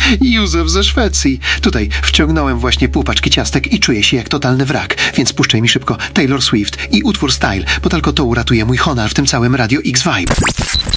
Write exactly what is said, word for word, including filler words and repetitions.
Józef ze Szwecji. Tutaj wciągnąłem właśnie pół paczki ciastek i czuję się jak totalny wrak, więc puszczaj mi szybko Taylor Swift i utwór Style, bo tylko to uratuje mój honor w tym całym Radio X Vibe.